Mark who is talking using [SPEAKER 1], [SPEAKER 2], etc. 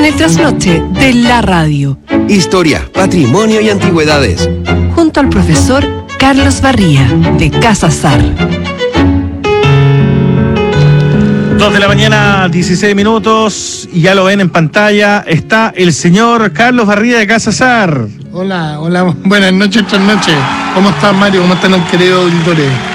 [SPEAKER 1] en el trasnoche de la radio.
[SPEAKER 2] Historia, patrimonio y antigüedades.
[SPEAKER 1] Junto al profesor Carlos Barría, de Casa Sar.
[SPEAKER 3] 2 de la mañana, 16 minutos, y ya lo ven en pantalla, está el señor Carlos Barría de Casa Sar.
[SPEAKER 4] Hola, buenas noches, ¿Cómo estás, Mario? ¿Cómo están los queridos auditores?